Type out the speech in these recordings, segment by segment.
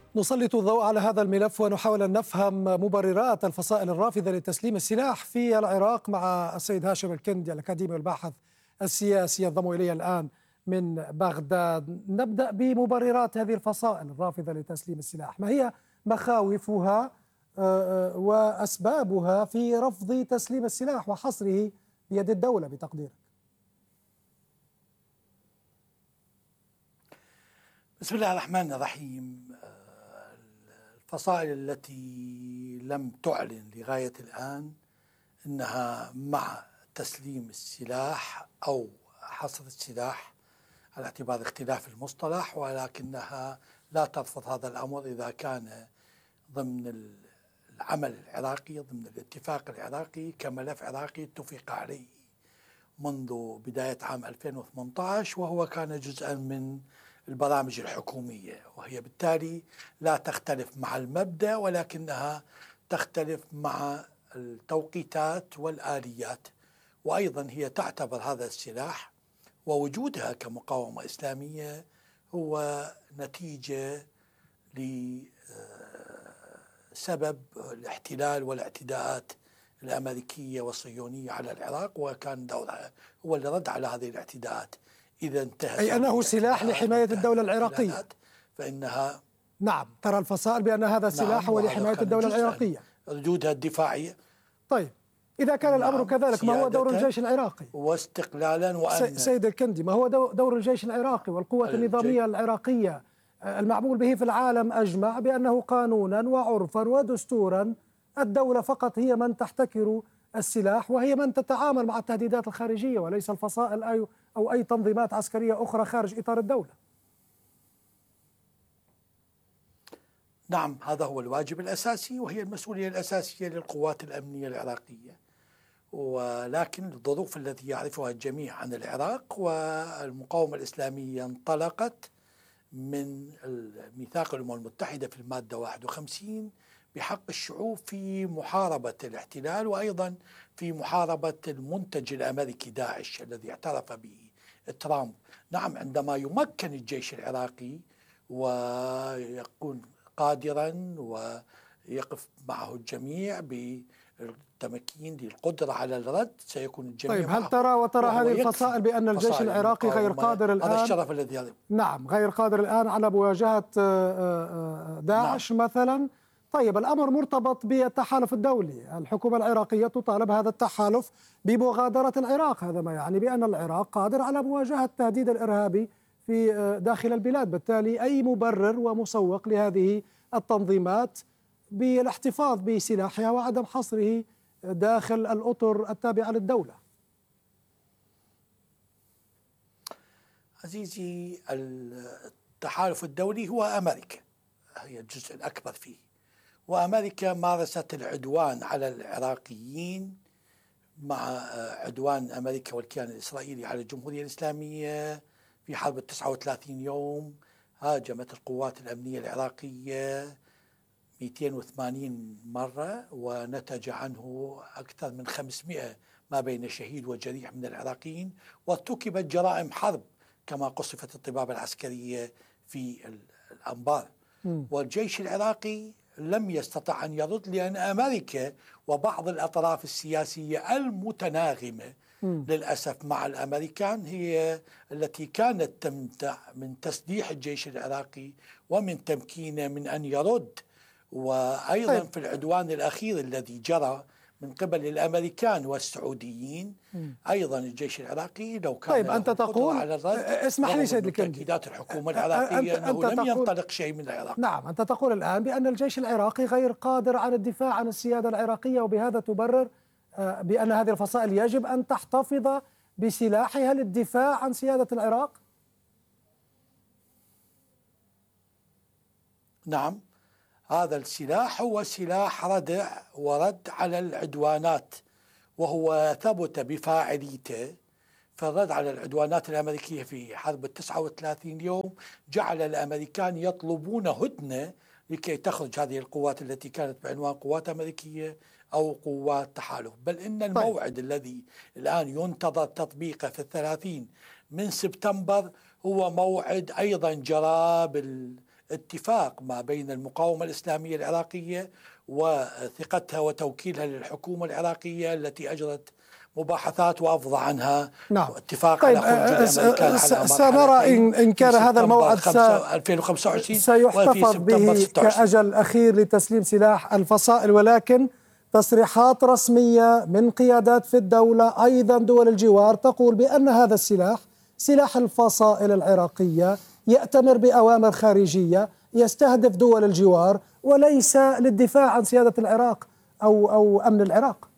نسلط الضوء على هذا الملف ونحاول أن نفهم مبررات الفصائل الرافضة لتسليم السلاح في العراق مع السيد هاشم الكندي الأكاديمي والباحث السياسي ينضم إلي الآن من بغداد. نبدأ بمبررات هذه الفصائل الرافضة لتسليم السلاح، ما هي مخاوفها وأسبابها في رفض تسليم السلاح وحصره بيد الدولة بتقديرك؟ بسم الله الرحمن الرحيم. الفصائل التي لم تعلن لغاية الآن أنها مع تسليم السلاح أو حصر السلاح على اعتبار اختلاف المصطلح، ولكنها لا ترفض هذا الأمر إذا كان ضمن العمل العراقي، ضمن الاتفاق العراقي كملف عراقي اتفق عليه منذ بداية عام 2018، وهو كان جزءا من البرامج الحكومية، وهي بالتالي لا تختلف مع المبدأ ولكنها تختلف مع التوقيتات والآليات. وأيضا هي تعتبر هذا السلاح ووجودها كمقاومة إسلامية هو نتيجة لسبب الاحتلال والاعتداءات الأمريكية والصهيونية على العراق، وكان دورها هو اللي رد على هذه الاعتداءات. إذا انتهى أي أنه سلاح لحماية الدولة العراقية، فإنها نعم ترى الفصائل بأن هذا السلاح هو لحماية الدولة العراقية، وجودها الدفاعية. طيب إذا كان الأمر كذلك، ما هو دور الجيش العراقي واستقلالا؟ وأن سيد الكندي، ما هو دور الجيش العراقي والقوة النظامية العراقية المعمول به في العالم أجمع بأنه قانونا وعرفا ودستورا الدولة فقط هي من تحتكر السلاح، وهي من تتعامل مع التهديدات الخارجية، وليس الفصائل أو أي تنظيمات عسكرية أخرى خارج إطار الدولة. نعم، هذا هو الواجب الأساسي وهي المسؤولية الأساسية للقوات الأمنية العراقية، ولكن الظروف التي يعرفها الجميع عن العراق والمقاومة الإسلامية انطلقت من ميثاق الأمم المتحدة في المادة 51 بحق الشعوب في محاربة الاحتلال، وأيضا في محاربة المنتج الأمريكي داعش الذي اعترف به ترامب. نعم، عندما يمكن الجيش العراقي ويكون قادرا ويقف معه الجميع بالتمكين للقدرة على الرد سيكون الجميع. طيب هل ترى هذه الفصائل بأن الجيش العراقي غير قادر الآن؟ هذا الشرف الذي نعم غير قادر الآن على مواجهة داعش مثلا؟ طيب الأمر مرتبط بالتحالف الدولي، الحكومة العراقية تطالب هذا التحالف بمغادرة العراق، هذا ما يعني بأن العراق قادر على مواجهة التهديد الإرهابي في داخل البلاد، بالتالي أي مبرر ومسوق لهذه التنظيمات بالاحتفاظ بسلاحها وعدم حصره داخل الأطر التابعة للدولة؟ عزيزي، التحالف الدولي هو أمريكا، هي الجزء الأكبر فيه، وأمريكا مارست العدوان على العراقيين مع عدوان أمريكا والكيان الإسرائيلي على الجمهورية الإسلامية في حرب 39 يوم. هاجمت القوات الأمنية العراقية 280 مرة ونتج عنه أكثر من 500 ما بين شهيد وجريح من العراقيين، وارتكبت جرائم حرب كما قصفت الطبابة العسكرية في الأنبار. والجيش العراقي لم يستطع أن يرد لأن أمريكا وبعض الأطراف السياسية المتناغمة للأسف مع الأمريكان هي التي كانت تمنع من تسليح الجيش العراقي ومن تمكينه من أن يرد. وأيضا في العدوان الأخير الذي جرى من قبل الأمريكان والسعوديين أيضا الجيش العراقي لو كان طيب أنت تقول، على الرد، اسمح لي سيد الكندي، تأكيدات الحكومة العراقية أنه لم ينطلق شيء من العراق. نعم، أنت تقول الآن بأن الجيش العراقي غير قادر على الدفاع عن السيادة العراقية، وبهذا تبرر بأن هذه الفصائل يجب أن تحتفظ بسلاحها للدفاع عن سيادة العراق؟ نعم، هذا السلاح هو سلاح ردع ورد على العدوانات، وهو ثبت بفاعليته. فالرد على العدوانات الأمريكية في حرب 39 يوم جعل الأمريكان يطلبون هدنة لكي تخرج هذه القوات التي كانت بعنوان قوات أمريكية أو قوات تحالف. بل إن الموعد الذي الآن ينتظر تطبيقه في 30 من سبتمبر هو موعد أيضا جرى اتفاق ما بين المقاومة الإسلامية العراقية وثقتها وتوكيلها للحكومة العراقية التي أجرت مباحثات وأفضى عنها. نعم. اتفاق طيب على خروج الأمريكان على سنرى إن كان هذا الموعد 2025 سيحتفظ به كأجل أخير لتسليم سلاح الفصائل، ولكن تصريحات رسمية من قيادات في الدولة أيضا دول الجوار تقول بأن هذا السلاح، سلاح الفصائل العراقية، يأتمر بأوامر خارجية، يستهدف دول الجوار وليس للدفاع عن سيادة العراق أو أمن العراق.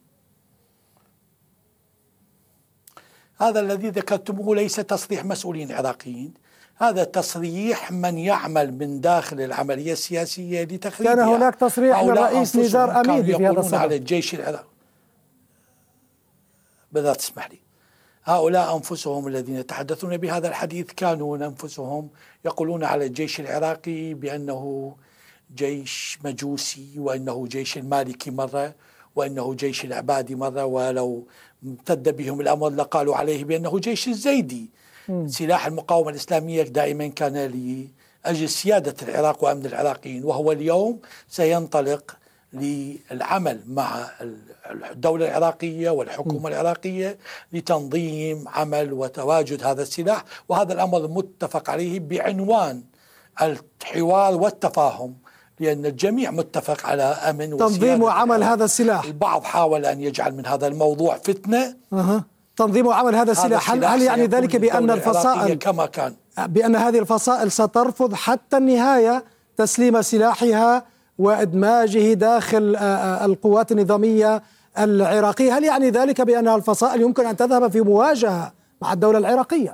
هذا الذي ذكرتموه ليس تصريح مسؤولين عراقيين، هذا تصريح من يعمل من داخل العملية السياسية لتخريبها. كان هناك تصريح للرئيس نزار أميدي في هذا الصدد على الجيش العراقي. بذات تسمح لي، هؤلاء أنفسهم الذين يتحدثون بهذا الحديث كانوا أنفسهم يقولون على الجيش العراقي بأنه جيش مجوسي، وأنه جيش المالكي مرة، وأنه جيش العبادي مرة، ولو امتد بهم الأمر لقالوا عليه بأنه جيش الزيدي. سلاح المقاومة الإسلامية دائما كان لأجل سيادة العراق وأمن العراقيين، وهو اليوم سينطلق للعمل مع الدولة العراقية والحكومة العراقية لتنظيم عمل وتواجد هذا السلاح، وهذا الأمر متفق عليه بعنوان الحوار والتفاهم، لأن الجميع متفق على أمن تنظيم وعمل هذا السلاح. البعض حاول أن يجعل من هذا الموضوع فتنة. تنظيم وعمل هذا السلاح، هل يعني ذلك بأن الفصائل كما كان بأن هذه الفصائل سترفض حتى النهاية تسليم سلاحها وإدماجه داخل القوات النظامية العراقية؟ هل يعني ذلك بأن الفصائل يمكن أن تذهب في مواجهة مع الدولة العراقية؟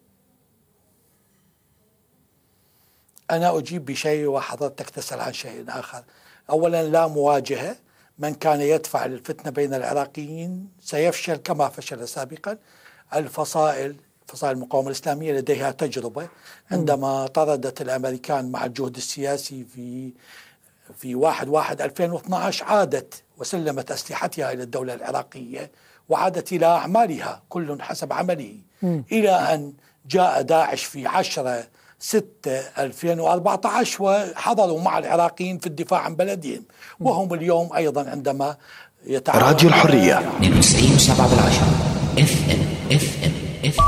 أنا أجيب بشيء وحضرتك تسأل عن شيء آخر. أولا، لا مواجهة. من كان يدفع للفتنة بين العراقيين سيفشل كما فشل سابقا. فصائل المقاومة الإسلامية لديها تجربة عندما طردت الأمريكان مع الجهد السياسي في 1/1/2012 عادت وسلمت أسلحتها إلى الدولة العراقية وعادت إلى أعمالها كل حسب عمله، إلى أن جاء داعش في 10/6/2014 وحضروا مع العراقيين في الدفاع عن بلدهم، وهم اليوم أيضا عندما يتعاملون. راديو الحرية 92.7 FM.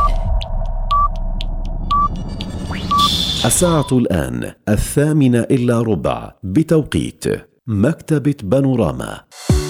الساعة الآن 8:08 بتوقيت مكتبة بانوراما.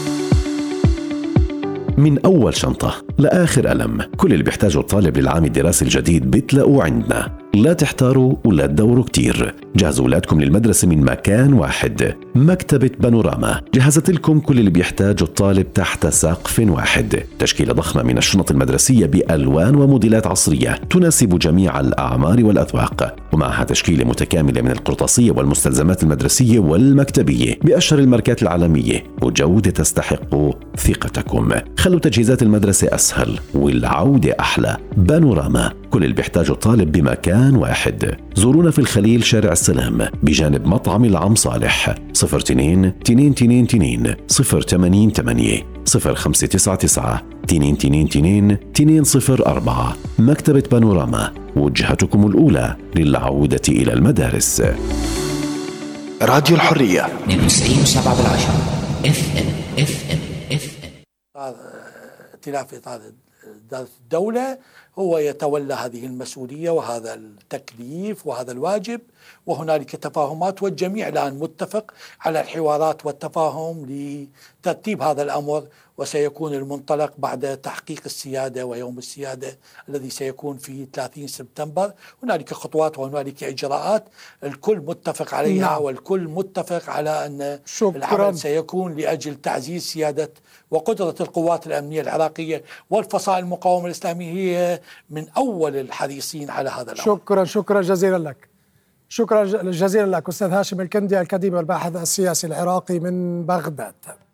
من أول شنطة لآخر قلم، كل اللي بيحتاجه الطالب للعام الدراسي الجديد بتلاقوه عندنا. لا تحتاروا ولا تدوروا كتير، جهزوا أولادكم للمدرسة من مكان واحد. مكتبة بانوراما جهزت لكم كل اللي بيحتاجه الطالب تحت سقف واحد. تشكيلة ضخمة من الشنط المدرسية بألوان وموديلات عصرية تناسب جميع الأعمار والأذواق، ومعها تشكيلة متكاملة من القرطاسية والمستلزمات المدرسية والمكتبية بأشهر الماركات العالمية، وجودة تستحق ثقتكم. خلوا تجهيزات المدرسة أسهل والعودة أحلى. بانوراما، كل اللي بيحتاجه الطالب بمكان واحد. زورونا في الخليل شارع السلام بجانب مطعم العم صالح. 02-222-088 0599-222-204. مكتبة بانوراما، وجهتكم الأولى للعودة إلى المدارس. راديو الحرية 92.7 FM. ائتلاف إدارة الدولة هو يتولى هذه المسؤولية وهذا التكليف وهذا الواجب، وهنالك تفاهمات والجميع الآن متفق على الحوارات والتفاهم لترتيب هذا الأمر، وسيكون المنطلق بعد تحقيق السيادة ويوم السيادة الذي سيكون في 30 سبتمبر. هنالك خطوات وهنالك إجراءات الكل متفق عليها، والكل متفق على أن العمل سيكون لأجل تعزيز سيادة وقدرة القوات الأمنية العراقية، والفصائل المقاومة الإسلامية هي من أول الحريصين على هذا الأمر. شكرا جزيلا لك. شكرا جزيلا لك أستاذ هاشم الكندي، الكاتب والباحث السياسي العراقي من بغداد.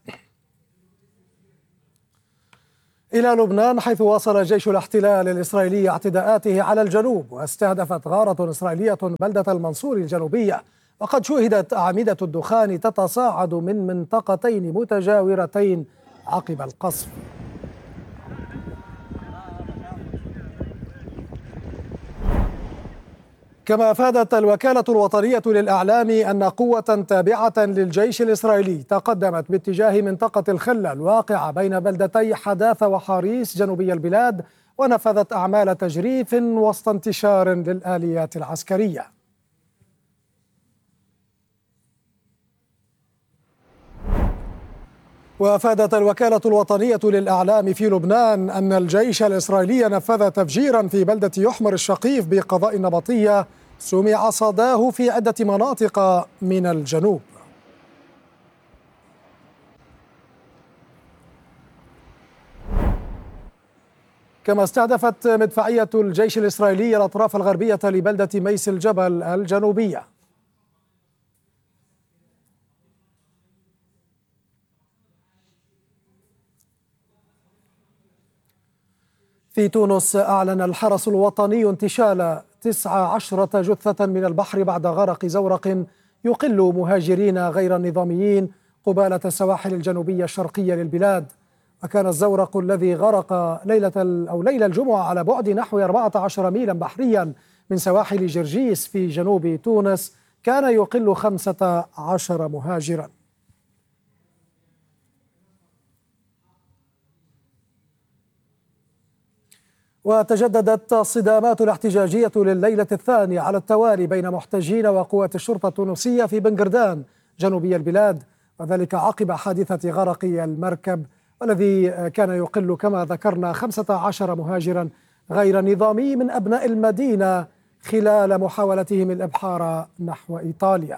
إلى لبنان، حيث واصل جيش الاحتلال الإسرائيلي اعتداءاته على الجنوب، واستهدفت غارة إسرائيلية بلدة المنصور الجنوبية، وقد شوهدت أعمدة الدخان تتصاعد من منطقتين متجاورتين عقب القصف. كما أفادت الوكالة الوطنية للإعلام أن قوة تابعة للجيش الإسرائيلي تقدمت باتجاه منطقة الخلة الواقعة بين بلدتي حداثة وحاريس جنوبي البلاد، ونفذت أعمال تجريف وسط انتشار للآليات العسكرية. وأفادت الوكالة الوطنية للإعلام في لبنان أن الجيش الإسرائيلي نفذ تفجيرا في بلدة يحمر الشقيف بقضاء النبطية سمع صداه في عدة مناطق من الجنوب. كما استهدفت مدفعية الجيش الإسرائيلي الأطراف الغربية لبلدة ميس الجبل الجنوبية. في تونس أعلن الحرس الوطني انتشال 19 جثة من البحر بعد غرق زورق يقل مهاجرين غير نظاميين قبالة السواحل الجنوبية الشرقية للبلاد. وكان الزورق الذي غرق ليلة الجمعة على بعد نحو 14 ميلا بحريا من سواحل جرجيس في جنوب تونس كان يقل 15 مهاجرا. وتجددت الصدامات الاحتجاجية لليلة الثانية على التوالي بين محتجين وقوات الشرطة التونسية في بنغردان جنوبي البلاد، وذلك عقب حادثة غرق المركب والذي كان يقل كما ذكرنا 15 مهاجرا غير نظامي من أبناء المدينة خلال محاولتهم الإبحار نحو إيطاليا.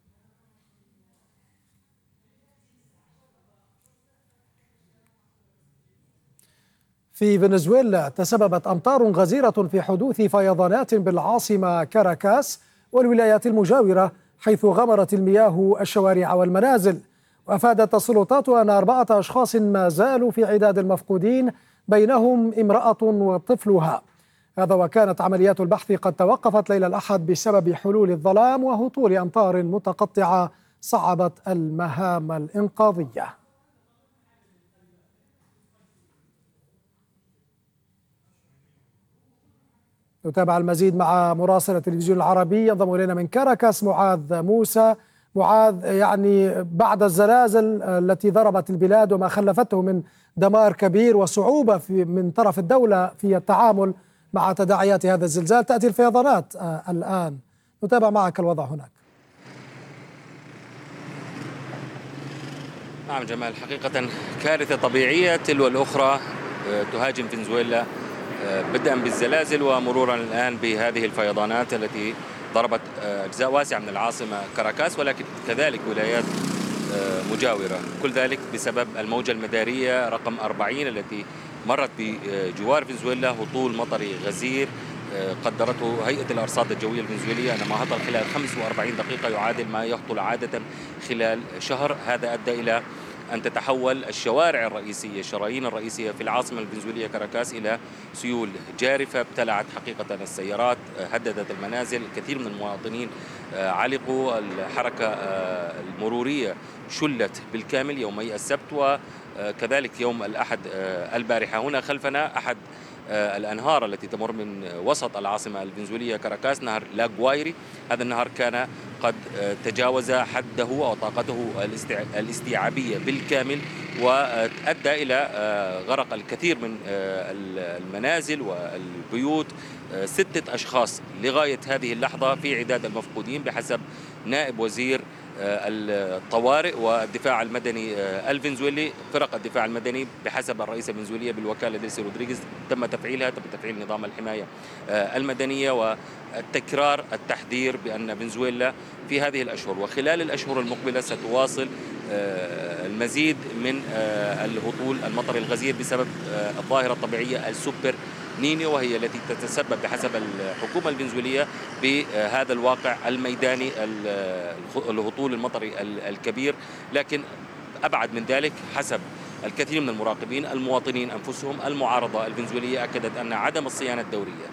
في فنزويلا تسببت أمطار غزيرة في حدوث فيضانات بالعاصمة كاراكاس والولايات المجاورة، حيث غمرت المياه الشوارع والمنازل. وأفادت السلطات أن 4 أشخاص ما زالوا في عداد المفقودين، بينهم امرأة وطفلها. هذا وكانت عمليات البحث قد توقفت ليلة الأحد بسبب حلول الظلام وهطول أمطار متقطعة صعبت المهام الإنقاذية. نتابع المزيد مع مراسل التلفزيون العربي ينضم إلينا من كاراكاس معاذ موسى. معاذ، يعني بعد الزلازل التي ضربت البلاد وما خلفته من دمار كبير وصعوبة من طرف الدولة في التعامل مع تداعيات هذا الزلزال، تأتي الفيضانات الآن. نتابع معك الوضع هناك. نعم جمال، حقيقة كارثة طبيعية تلو الأخرى تهاجم فنزويلا، بدءا بالزلازل ومرورا الآن بهذه الفيضانات التي ضربت أجزاء واسعة من العاصمة كاراكاس، ولكن كذلك ولايات مجاورة. كل ذلك بسبب الموجة المدارية رقم 40 التي مرت بجوار فنزويلا، هطول مطري غزير قدرته هيئة الأرصاد الجوية الفنزويلية أن ما هطل خلال 45 دقيقة يعادل ما يهطل عادة خلال شهر. هذا أدى إلى أن تتحول الشوارع الرئيسية، الشرايين الرئيسية في العاصمة الفنزويلية كاراكاس إلى سيول جارفة ابتلعت حقيقة السيارات، هددت المنازل. الكثير من المواطنين علقوا، الحركة المرورية شلت بالكامل يومي السبت وكذلك يوم الأحد البارحة. هنا خلفنا أحد الأنهار التي تمر من وسط العاصمة الفنزويلية كاراكاس، نهر لاغوايري. هذا النهر كان قد تجاوز حده أو طاقته الاستيعابية بالكامل، وأدى إلى غرق الكثير من المنازل والبيوت. 6 أشخاص لغاية هذه اللحظة في عداد المفقودين بحسب نائب وزير الطوارئ والدفاع المدني الفنزويلي. فرق الدفاع المدني بحسب الرئيسة الفنزويلية بالوكالة ديلسي رودريغيز تم تفعيل نظام الحماية المدنية، والتكرار التحذير بأن فنزويلا في هذه الأشهر وخلال الأشهر المقبلة ستواصل المزيد من الهطول المطري الغزير بسبب الظاهرة الطبيعية السوبر نينيو، وهي التي تتسبب بحسب الحكومة الفنزويلية بهذا الواقع الميداني، الهطول المطري الكبير. لكن أبعد من ذلك، حسب الكثير من المراقبين المواطنين أنفسهم، المعارضة الفنزويلية أكدت أن عدم الصيانة الدورية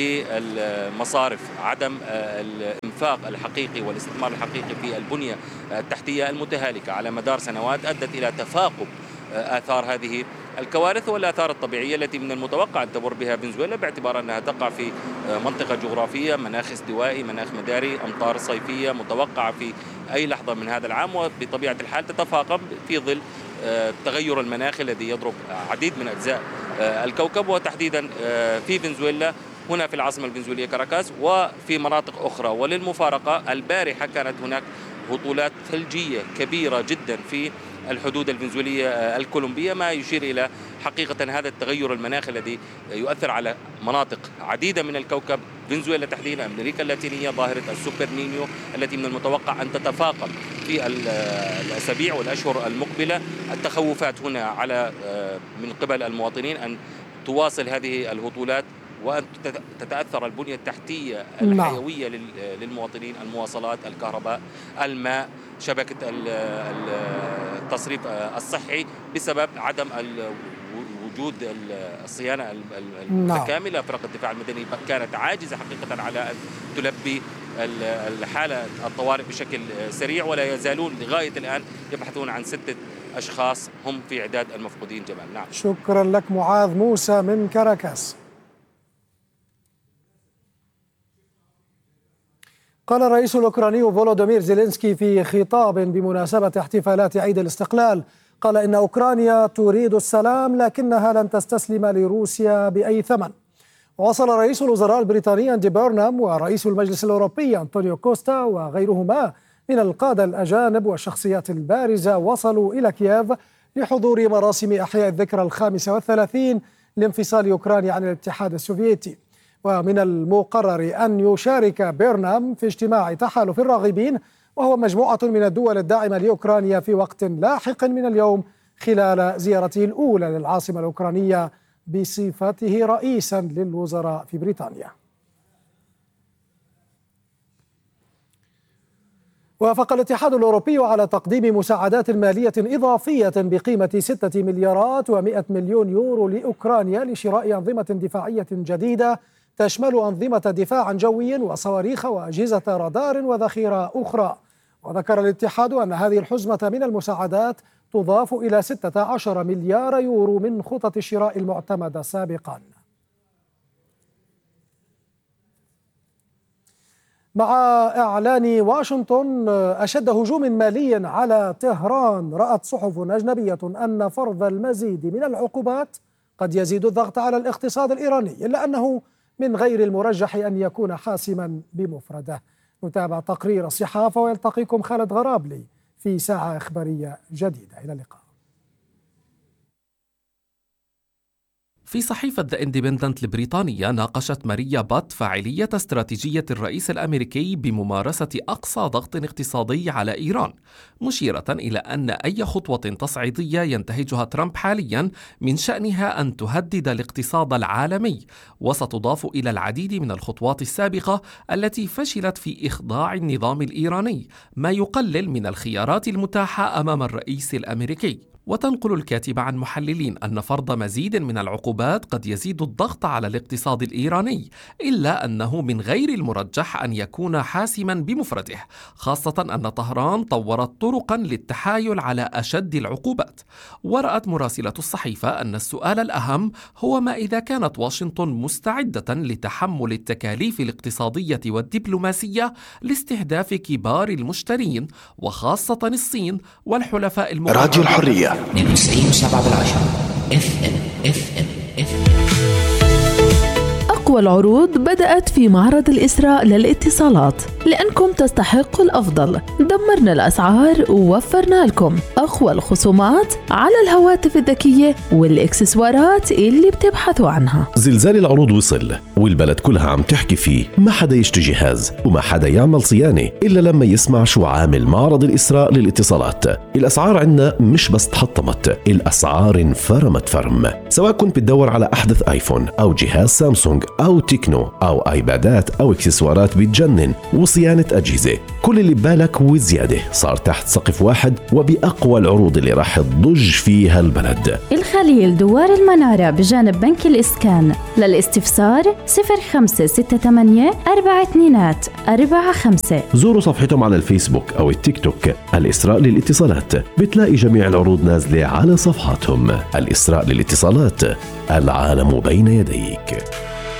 للمصارف، عدم الإنفاق الحقيقي والاستثمار الحقيقي في البنية التحتية المتهالكة على مدار سنوات أدت إلى تفاقم آثار هذه الكوارث والآثار الطبيعية التي من المتوقع أن تمر بها فنزويلا، باعتبار أنها تقع في منطقة جغرافية، مناخ استوائي، مناخ مداري، أمطار صيفية متوقعة في أي لحظة من هذا العام، وبطبيعة الحال تتفاقم في ظل تغير المناخ الذي يضرب عديد من أجزاء الكوكب، وتحديدا في فنزويلا، هنا في العاصمة الفنزويلية كاراكاس وفي مناطق أخرى. وللمفارقة البارحة كانت هناك هطولات ثلجية كبيرة جدا في الحدود الفنزويلية الكولومبية، ما يشير إلى حقيقة هذا التغير المناخي الذي يؤثر على مناطق عديدة من الكوكب، فنزويلا تحديدا، أمريكا اللاتينية، ظاهرة السوبر نينيو التي من المتوقع أن تتفاقم في الأسابيع والأشهر المقبلة. التخوفات هنا على من قبل المواطنين أن تواصل هذه الهطولات وأن تتأثر البنية التحتية الحيوية للمواطنين، المواصلات، الكهرباء، الماء، شبكة التصريف الصحي، بسبب عدم وجود الصيانة المتكاملة. فرق الدفاع المدني كانت عاجزة حقيقة على أن تلبي الحالة الطوارئ بشكل سريع، ولا يزالون لغاية الآن يبحثون عن 6 أشخاص هم في إعداد المفقودين. جمال. نعم. شكرا لك معاذ موسى من كاراكاس. قال الرئيس الأوكراني فولودومير زيلينسكي في خطاب بمناسبة احتفالات عيد الاستقلال، قال إن أوكرانيا تريد السلام لكنها لن تستسلم لروسيا بأي ثمن. وصل رئيس الوزراء البريطاني أندي بيرنهام ورئيس المجلس الأوروبي أنطونيو كوستا وغيرهما من القادة الأجانب والشخصيات البارزة وصلوا إلى كييف لحضور مراسم إحياء الذكرى 35 لانفصال أوكرانيا عن الاتحاد السوفيتي. ومن المقرر أن يشارك بيرنهام في اجتماع تحالف الراغبين، وهو مجموعة من الدول الداعمة لأوكرانيا، في وقت لاحق من اليوم خلال زيارته الأولى للعاصمة الأوكرانية بصفته رئيسا للوزراء في بريطانيا. وافق الاتحاد الأوروبي على تقديم مساعدات مالية إضافية بقيمة 6 مليارات و100 مليون يورو لأوكرانيا لشراء أنظمة دفاعية جديدة تشمل أنظمة دفاع جوي وصواريخ وأجهزة رادار وذخيرة أخرى. وذكر الاتحاد أن هذه الحزمة من المساعدات تضاف إلى 16 مليار يورو من خطط الشراء المعتمدة سابقا. مع إعلان واشنطن أشد هجوم مالي على طهران، رأت صحف أجنبية أن فرض المزيد من العقوبات قد يزيد الضغط على الاقتصاد الإيراني، إلا أنه من غير المرجح أن يكون حاسما بمفرده. نتابع تقرير الصحافة ويلتقيكم خالد غرابلي في ساعة إخبارية جديدة. إلى اللقاء. في صحيفة The Independent البريطانية ناقشت ماريا بات فاعلية استراتيجية الرئيس الأمريكي بممارسة أقصى ضغط اقتصادي على إيران، مشيرة إلى أن أي خطوة تصعيدية ينتهجها ترامب حاليا من شأنها أن تهدد الاقتصاد العالمي، وستضاف إلى العديد من الخطوات السابقة التي فشلت في إخضاع النظام الإيراني، ما يقلل من الخيارات المتاحة أمام الرئيس الأمريكي. وتنقل الكاتبة عن محللين أن فرض مزيد من العقوبات قد يزيد الضغط على الاقتصاد الإيراني، إلا أنه من غير المرجح أن يكون حاسما بمفرده، خاصة أن طهران طورت طرقا للتحايل على أشد العقوبات. ورأت مراسلة الصحيفة أن السؤال الأهم هو ما إذا كانت واشنطن مستعدة لتحمل التكاليف الاقتصادية والدبلوماسية لاستهداف كبار المشترين، وخاصة الصين والحلفاء المقربين. راديو الحرية 92.7 FM. أقوى العروض بدأت في معرض الإسراء للاتصالات، لأنكم تستحقوا الأفضل. دمرنا الأسعار ووفرنا لكم أقوى الخصومات على الهواتف الذكية والإكسسوارات اللي بتبحثوا عنها. زلزال العروض وصل والبلد كلها عم تحكي فيه، ما حدا يشتري جهاز وما حدا يعمل صيانة إلا لما يسمع شو عامل معرض الإسراء للاتصالات. الأسعار عندنا مش بس تحطمت، الأسعار انفرمت فرم. سواء كنت بتدور على أحدث آيفون أو جهاز سامسونج أو تكنو أو آيبادات أو إكسسوارات بتجنن وصيانة أجهزة، كل اللي ببالك وزيادة صار تحت سقف واحد وبأقوى العروض اللي راح تضج فيها البلد. الخليل دوار المنارة بجانب بنك الإسكان. للاستفسار 0568 4245. زوروا صفحتهم على الفيسبوك أو التيك توك الإسراء للاتصالات، بتلاقي جميع العروض نازلة على صفحاتهم. الإسراء للاتصالات، العالم بين يديك.